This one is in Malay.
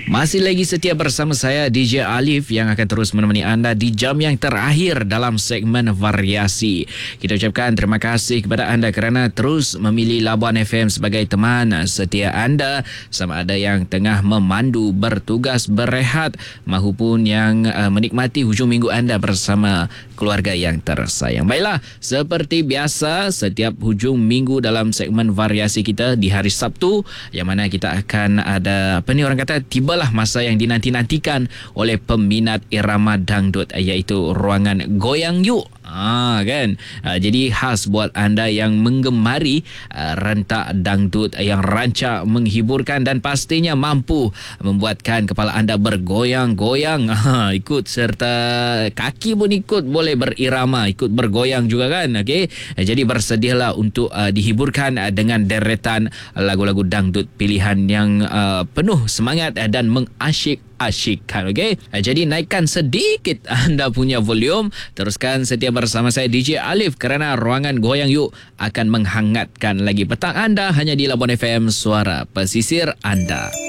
Masih lagi setia bersama saya DJ Alif yang akan terus menemani anda di jam yang terakhir dalam segmen variasi. Kita ucapkan terima kasih kepada anda kerana terus memilih Labuan FM sebagai teman setia anda, sama ada yang tengah memandu, bertugas, berehat mahupun yang menikmati hujung minggu anda bersama keluarga yang tersayang. Baiklah, seperti biasa setiap hujung minggu dalam segmen variasi kita di hari Sabtu, yang mana kita akan ada orang kata tibalah masa yang dinanti-nantikan oleh peminat irama dangdut, iaitu ruangan Goyang Yuk. Jadi khas buat anda yang menggemari rentak dangdut yang rancak, menghiburkan dan pastinya mampu membuatkan kepala anda bergoyang-goyang. Ikut serta kaki pun ikut boleh berirama, ikut bergoyang juga kan. Okey. Jadi bersedialah untuk dihiburkan dengan deretan lagu-lagu dangdut pilihan yang penuh semangat dan mengasyik-asyikkan. Okey. Jadi naikkan sedikit anda punya volume, teruskan setia bersama saya DJ Alif kerana ruangan Goyang Yuk akan menghangatkan lagi petang anda hanya di Labuan FM, suara pesisir anda.